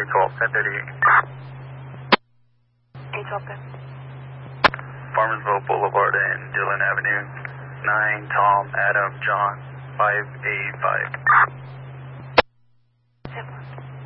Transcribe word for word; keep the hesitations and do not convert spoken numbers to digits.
twelve, ten thirty-eight. eight twelve, ten. Farmersville Boulevard and Dillon Avenue, nine, Tom, Adam, John, five eight five. ten one.